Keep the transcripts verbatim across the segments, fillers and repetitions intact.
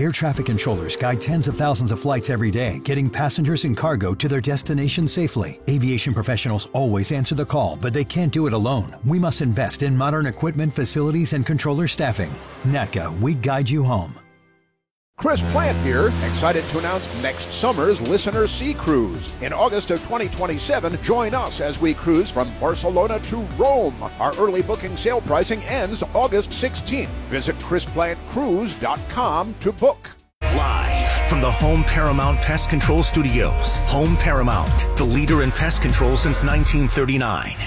Air traffic controllers guide tens of thousands of flights every day, getting passengers and cargo to their destination safely. Aviation professionals always answer the call, but they can't do it alone. We must invest in modern equipment, facilities, and controller staffing. N A T C A, we guide you home. Chris Plant here, excited to announce next summer's Listener Sea Cruise. In August of twenty twenty-seven, join us as we cruise from Barcelona to Rome. Our early booking sale pricing ends August sixteenth. Visit chris plant cruise dot com to book. Live from the Home Paramount Pest Control Studios. Home Paramount, the leader in pest control since nineteen thirty-nine.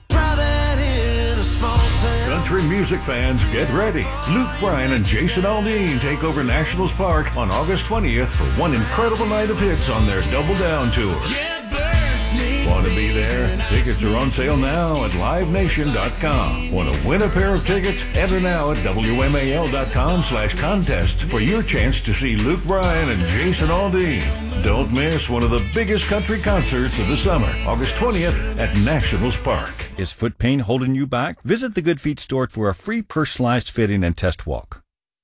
Country music fans, get ready. Luke Bryan and Jason Aldean take over Nationals Park on August twentieth for one incredible night of hits on their Double Down tour. Want to be there? Tickets are on sale now at live nation dot com. Want to win a pair of tickets? Enter now at W M A L dot com slash contest for your chance to see Luke Bryan and Jason Aldean. Don't miss one of the biggest country concerts of the summer, August twentieth at Nationals Park. Is foot pain holding you back? Visit the Good Feet store for a free personalized fitting and test walk.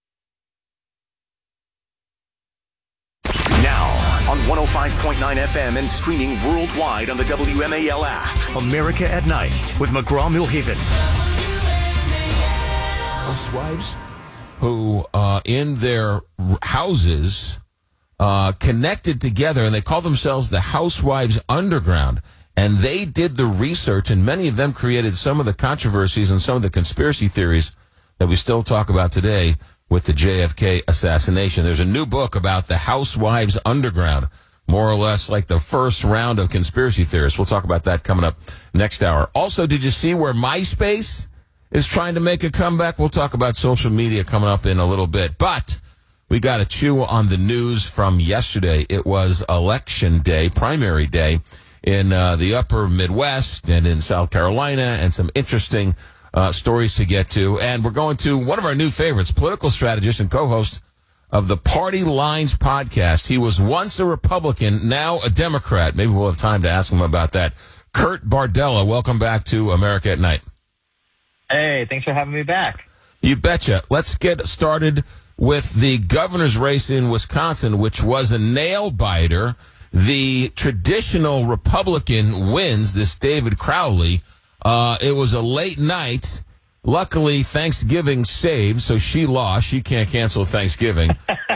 Now, on one oh five point nine F M and streaming worldwide on the W M A L app, America at Night with McGraw-Milhaven. Housewives who, uh, in their houses, uh, connected together, and they call themselves the Housewives Underground. And they did the research, and many of them created some of the controversies and some of the conspiracy theories that we still talk about today with the J F K assassination. There's a new book about the Housewives Underground, more or less like the first round of conspiracy theorists. We'll talk about that coming up next hour. Also, did you see where MySpace is trying to make a comeback? We'll talk about social media coming up in a little bit. But we got to chew on the news from yesterday. It was election day, primary day, in uh, the upper Midwest and in South Carolina, and some interesting uh, stories to get to. And we're going to one of our new favorites, political strategist and co-host of the Party Lines podcast. He was once a Republican, now a Democrat. Maybe we'll have time to ask him about that. Kurt Bardella, welcome back to America at Night. Hey, thanks for having me back. You betcha. Let's get started with the governor's race in Wisconsin, which was a nail-biter. The traditional Republican wins, this David Crowley. Uh, it was a late night. Luckily, Thanksgiving saved, so she lost. She can't cancel Thanksgiving.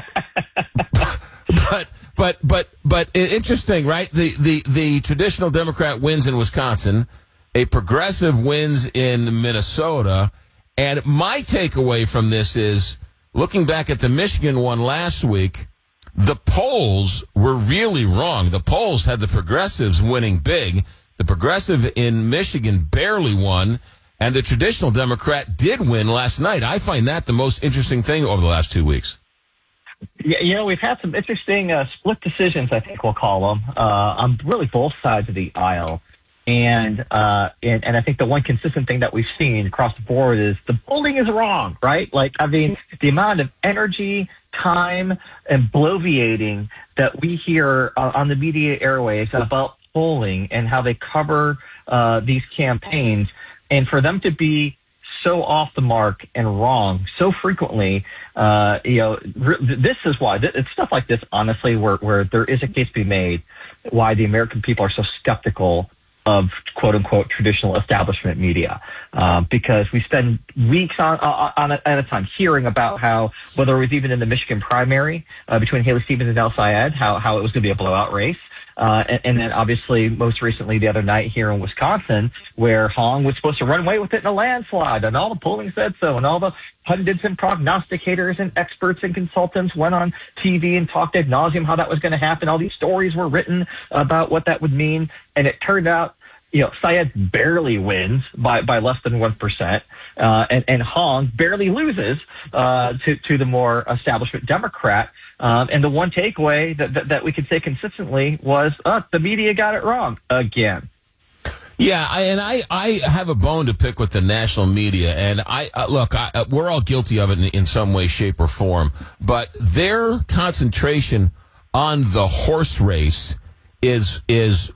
but, but, but, but interesting, right? The, the, the traditional Democrat wins in Wisconsin. A progressive wins in Minnesota. And my takeaway from this is, looking back at the Michigan one last week, the polls were really wrong. The polls had the progressives winning big. The progressive in Michigan barely won, and the traditional Democrat did win last night. I find that the most interesting thing over the last two weeks. Yeah, you know, we've had some interesting uh, split decisions, I think we'll call them, uh, on really both sides of the aisle. And, uh, and, and I think the one consistent thing that we've seen across the board is the polling is wrong, right? Like, I mean, the amount of energy, time, and bloviating that we hear uh, on the media airwaves about polling and how they cover uh, these campaigns, and for them to be so off the mark and wrong so frequently, uh, you know, this is why. It's stuff like this, honestly, where, where there is a case to be made why the American people are so skeptical of quote unquote traditional establishment media, uh, because we spend weeks on, on, on a, at a time hearing about how, whether it was even in the Michigan primary uh, between Haley Stevens and El Sayed, how, how it was going to be a blowout race. Uh, and, and then obviously most recently the other night here in Wisconsin, where Hong was supposed to run away with it in a landslide, and all the polling said so, and all the pundits and prognosticators and experts and consultants went on T V and talked ad nauseum how that was going to happen. All these stories were written about what that would mean, and it turned out, you know, Sayed barely wins by, by less than one percent, uh, and, and Hong barely loses uh, to, to the more establishment Democrat. Um, and the one takeaway that, that, that we could say consistently was, uh, the media got it wrong again. Yeah, I, and I, I have a bone to pick with the national media, and I uh, look, I, uh, we're all guilty of it in, in some way, shape, or form. But their concentration on the horse race is is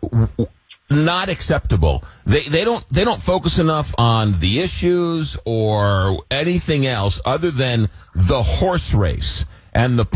not acceptable. They they don't they don't focus enough on the issues or anything else other than the horse race and the